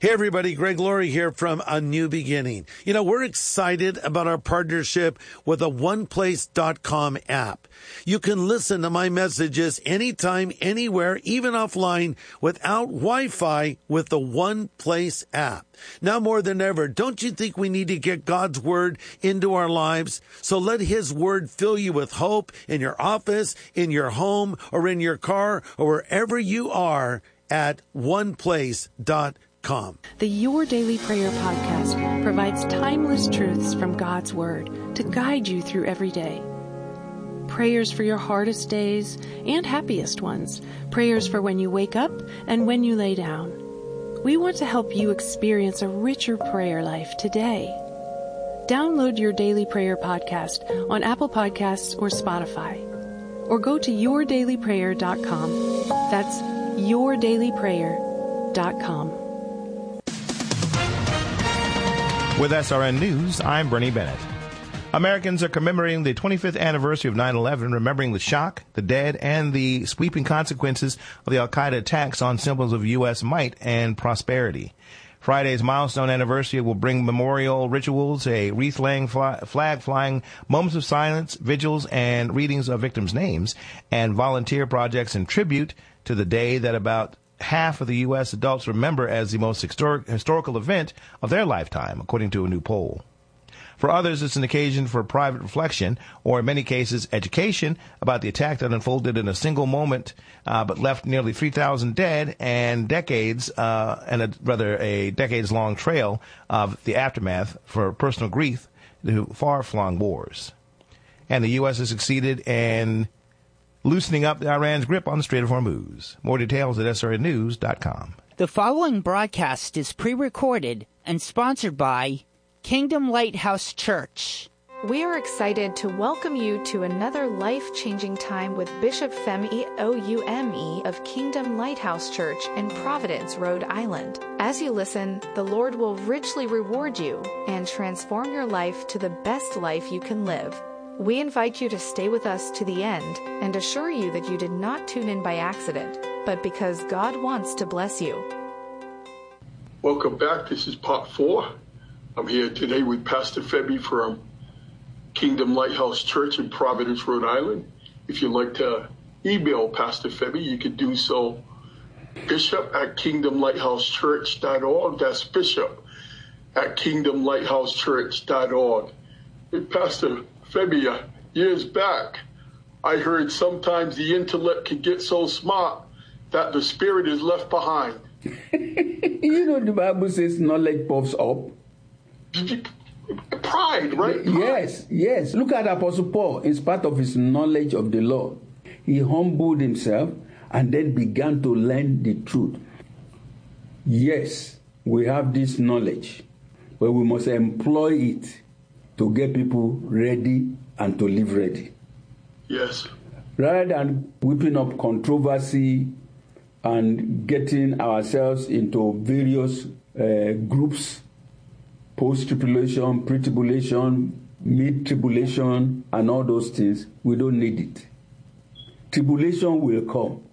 Hey everybody, Greg Laurie here from A New Beginning. You know, we're excited about our partnership with the OnePlace.com app. You can listen to my messages anytime, anywhere, even offline, without Wi-Fi with the OnePlace app. Now more than ever, don't you think we need to get God's Word into our lives? So let His Word fill you with hope in your office, in your home, or in your car, or wherever you are at OnePlace.com. The Your Daily Prayer podcast provides timeless truths from God's Word to guide you through every day. Prayers for your hardest days and happiest ones. Prayers for when you wake up and when you lay down. We want to help you experience a richer prayer life today. Download Your Daily Prayer podcast on Apple Podcasts or Spotify. Or go to yourdailyprayer.com. That's yourdailyprayer.com. With SRN News, I'm Bernie Bennett. Americans are commemorating the 25th anniversary of 9/11, remembering the shock, the dead, and the sweeping consequences of the al-Qaeda attacks on symbols of U.S. might and prosperity. Friday's milestone anniversary will bring memorial rituals, a wreath-laying, flag-flying, moments of silence, vigils, and readings of victims' names, and volunteer projects in tribute to the day that about half of the U.S. adults remember as the most historical event of their lifetime, according to a new poll. For others, it's an occasion for private reflection, or in many cases, education about the attack that unfolded in a single moment, but left nearly 3,000 dead and a decades-long trail of the aftermath for personal grief to far-flung wars. And the U.S. has succeeded in loosening up Iran's grip on the Strait of Hormuz. More details at srnnews.com. The following broadcast is pre-recorded and sponsored by Kingdom Lighthouse Church. We are excited to welcome you to another life-changing time with Bishop Femi Oume of Kingdom Lighthouse Church in Providence, Rhode Island. As you listen, the Lord will richly reward you and transform your life to the best life you can live. We invite you to stay with us to the end and assure you that you did not tune in by accident, but because God wants to bless you. Welcome back. This is part 4. I'm here today with Pastor Femi from Kingdom Lighthouse Church in Providence, Rhode Island. If you'd like to email Pastor Femi, you can do so bishop@kingdomlighthousechurch.org. That's bishop@kingdomlighthousechurch.org. Hey, Pastor Femi, years back, I heard sometimes the intellect can get so smart that the spirit is left behind. You know, the Bible says knowledge puffs up. Pride, right? Yes. Look at Apostle Paul. In spite of his knowledge of the Lord, he humbled himself and then began to learn the truth. Yes, we have this knowledge, but we must employ it to get people ready and to live ready. Yes. Rather than whipping up controversy and getting ourselves into various groups, post-tribulation, pre-tribulation, mid-tribulation, and all those things, we don't need it. Tribulation will come.